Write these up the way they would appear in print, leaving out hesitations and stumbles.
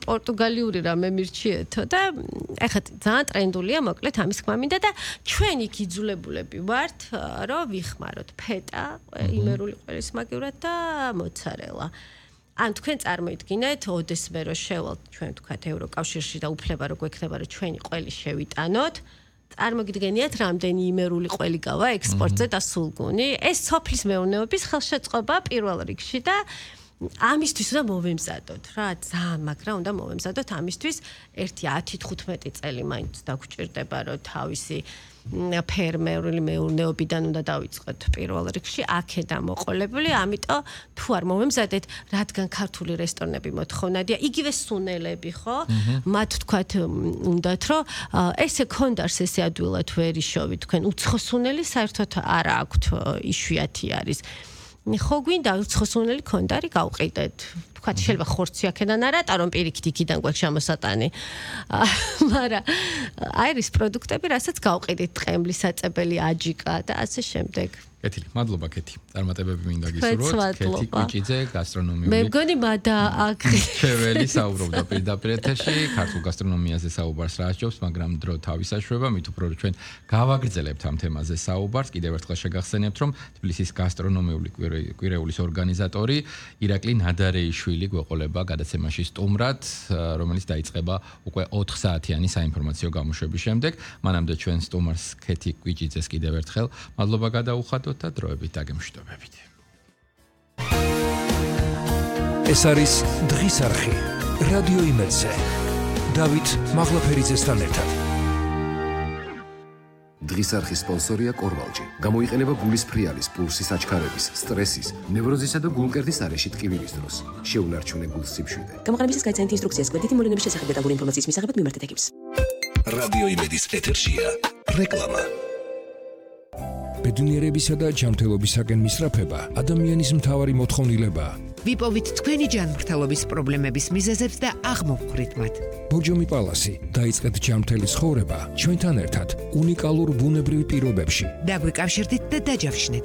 პორტუგალიური რამე მირჩიეთო და ეხლა ძალიან ტრენდულია, მოკლედ ამის თქმა მინდა და ჩვენ იქ იძულებულები ვართ, რომ ვიხმაროთ ფეტა, იმერული ყველის მაგივრად და მოცარელა. ან თქვენ წარმოიდგინეთ, ოდესმე რომ შევალთ ჩვენ თქვათ ევროკავშირში და უფლება რო გვექნება რომ ჩვენი ყველი შევიტანოთ, წარმოგიდგენიათ რამდენი იმერული ყველი გავა ექსპორტზე და სულგუნი. ეს სოფლის მეურნეობის ხელშეწყობა პირველ რიგში და ამისთვის უნდა მოვემზადოთ რა, ძალიან მაგრამ უნდა მოვემზადოთ ამისთვის 1-10-15 წელი მაინც დაგვჭირდება რომ თავისი ფერმერული მეურნეობიდან უნდა დავიწყოთ პირველ რიგში აქედან მოყოლებული, ამიტომ თუ არ მოვემზადეთ, რადგან ქართული რესტორნები მოთხოვნადია, იგივე სუნელები, ხო? მათ თქვათ უნდათ, რომ ესე კონდარს ესე ადვილად ვერ იშოვით თქვენ, უცხო სუნელი საერთოდ არ აქვთ, იშვიათი არის. ხო გვინდა უცხო სუნელი კონდარი გავყიდეთ. თქვათ შეიძლება ხორცი აქედან არ ატარონ პირიქით იქიდან გვაქვს შემოსატანი. მაგრამ აირის პროდუქტები, რასაც გავყიდით, ტყემლი, საწებელი, აჯიკა და ასე შემდეგ. კეთილი, მადლობა კეთი. წარმატებები მინდა გისურვოთ. კეთი კვიჭიძე, გასტრონომიული. მე მგონი მადა აქ ჩვეველი საუბრობდა პირდაპირ ეთერში, ქართულ გასტრონომიაზე საუბარს რა ასჯობს, მაგრამ დრო თავისაშვება, მით უფრო რომ ჩვენ გავაგრძელებთ ამ თემაზე საუბარს, კიდევ ერთხელ შეგახსენებთ, რომ თბილისის გასტრონომიული კვირეულის ორგანიზატორი ირაკლი ნადარეიშვილი გვეყოლება გადაცემაში სტუმრად, რომელიც დაიწყება უკვე 4 საათიანი საინფორმაციო გამოშვების შემდეგ. მანამდე ჩვენ სტუმარს კეთი კვიჭიძეს კიდევ ერთხელ მადლობა გადაუხადოთ და დროებით დაგემშვიდობებით. ეს არის დღის არხი რადიო იმედზე. დავით მაღლაფერიძესთან ერთად. დღის არხის სპონსორია კორვალჯი. გამოიყენება გულის ფრიალის, პულსის აჩქარების, სტრესის, ნევროზისა და გულმკერდის არეში ტკივილის დროს. შეუნარჩუნე გულს სიმშვიდე. გამოყენებისას გაიცანეთ ინსტრუქციას კვეთითი მოვლენების შესახებ დეტალური ინფორმაციის მისაღებად მიმართეთ ეკიპს. რადიო იმედის ეთერშია რეკლამა. ბედნიერებისა და ჯანმრთელობისაკენ მისწრაფება ადამიანის მთავარი მოთხოვნილებაა. ვიპოვით თქვენი ჯანმრთელობის პრობლემების მიზეზებს და აღმოვხვრით მათ. ბორჯომი პალასი, დაიწყეთ ჯანმრთელი ცხოვრება ჩვენთან ერთად უნიკალურ ბუნებრივ პირობებში. დაგვიკავშირდით და დაჯავშნეთ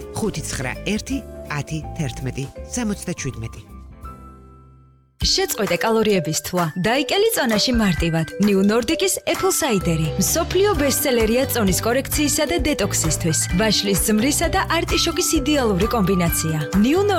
591-1011-77. შეწყვეტე კალორიების თვა. დაიკელი წონაში მარტივად. New Nordic-ის Apple Cider-ი. მსოფლიო ბესტსელერია წონის კორექციისა და დეტოქსისთვის. ვაშლის ზმრისა და არტიშოკის იდეალური კომბინაცია. New